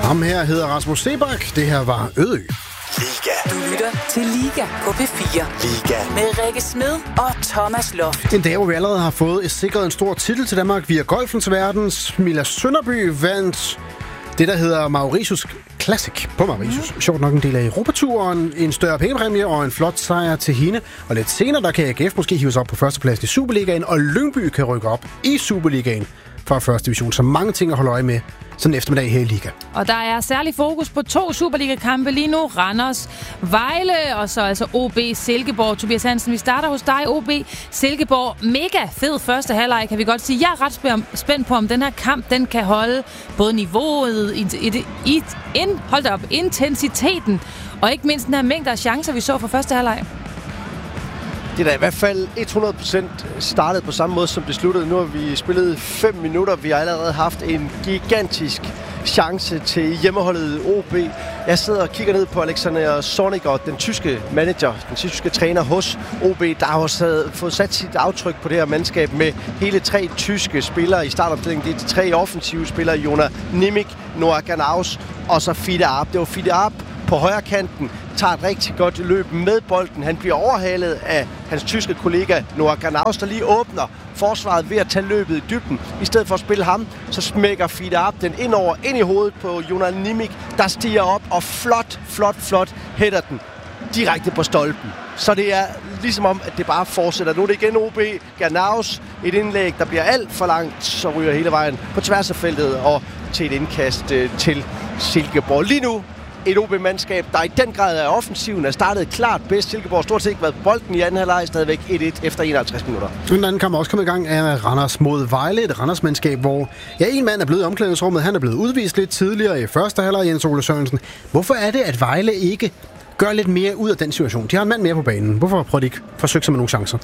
Ham her hedder Rasmus Seebach. Det her var Ødø. Liga. Du lytter til Liga på P4. Liga. Med Rikke Smed og Thomas Loft. En dag, hvor vi allerede har fået sikret en stor titel til Danmark via golfens verden. Milla Sønderby vandt det, der hedder Mauritius Classic på Mauritius. Sjovt nok en del af Europaturen, en større pengepræmie og en flot sejr til hende. Og lidt senere, der kan AGF måske hive sig op på førstepladsen i Superligaen, og Lyngby kan rykke op i Superligaen fra første division. Så mange ting at holde øje med sådan en eftermiddag her i Liga. Og der er særlig fokus på 2 Superliga-kampe lige nu. Randers, Vejle og så altså OB Silkeborg. Tobias Hansen, vi starter hos dig. OB Silkeborg. Mega fed første halvleg, kan vi godt sige. Jeg er ret spændt på, om den her kamp, den kan holde både niveauet, intensiteten og ikke mindst den her mængde af chancer, vi så for første halvleg. Det er da i hvert fald 100% startet på samme måde, som det sluttede. Nu har vi spillet 5 minutter. Vi har allerede haft en gigantisk chance til hjemmeholdet OB. Jeg sidder og kigger ned på Alexander Zorniger, den tyske manager, den tyske træner hos OB, der har fået sat sit aftryk på det her mandskab med hele 3 tyske spillere i startopstillingen. Det er de 3 offensive spillere, Jonas Nimic, Noah Ganaus og så Fide Arp. Det var Fide Arp på højre kanten, tager et rigtig godt løb med bolden. Han bliver overhalet af hans tyske kollega Noah Ganaus, der lige åbner forsvaret ved at tage løbet i dybden. I stedet for at spille ham, så smækker Fide Arp den ind i hovedet på Jonas Nimic, der stiger op og flot hætter den direkte på stolpen. Så det er ligesom om, at det bare fortsætter. Nu er det igen OB, Ganaus, et indlæg, der bliver alt for langt, så ryger hele vejen på tværs af feltet og til et indkast til Silkeborg. Lige nu et OB-mandskab, der i den grad er offensiven, er startet klart bedst. Silkeborg stort set ikke været på bolden i anden halvleg, stadigvæk 1-1 efter 51 minutter. Den anden kamp også kommet i gang af Randers mod Vejle, et Randers-mandskab, hvor en mand er blevet i omklædningsrummet, han er blevet udvist lidt tidligere i første halvleg, Jens Ole Sørensen. Hvorfor er det, at Vejle ikke gør lidt mere ud af den situation? De har en mand mere på banen. Hvorfor prøver de ikke forsøge sig med nogle chancer?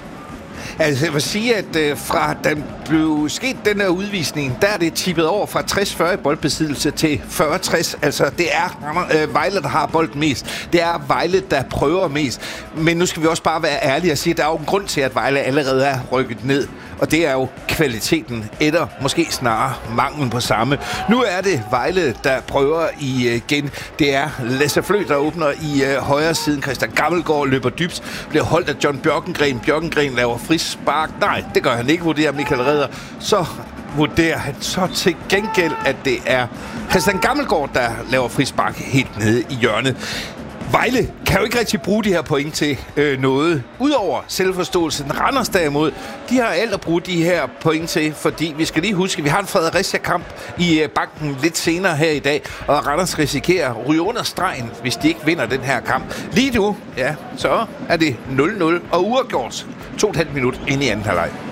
Altså, jeg vil sige, at fra den blev sket den her udvisning, der er det tippet over fra 60-40 i boldbesiddelse til 40-60. Altså, det er Vejle, der har bolden mest. Det er Vejle, der prøver mest. Men nu skal vi også bare være ærlige og sige, at der er jo en grund til, at Vejle allerede er rykket ned. Og det er jo kvaliteten, eller måske snarere manglen på samme. Nu er det Vejle, der prøver igen. Det er Lasse Flø, der åbner i højre siden. Christian Gammelgaard løber dybt. Bliver holdt af John Bjørkengren. Bjørkengren laver frispark. Nej, det gør han ikke, vurderer Michael Redder. Så vurderer han så til gengæld, at det er Christian Gammelgaard, der laver frispark helt nede i hjørnet. Vejle kan jo ikke rigtig bruge de her point til noget. Udover selvforståelsen. Randers derimod, de har alt at bruge de her point til, fordi vi skal lige huske, vi har en Fredericia-kamp i banken lidt senere her i dag, og Randers risikerer at ryge under stregen, hvis de ikke vinder den her kamp. Lige nu, ja, så er det 0-0 og uafgjort 2,5 minut ind i anden halvleg.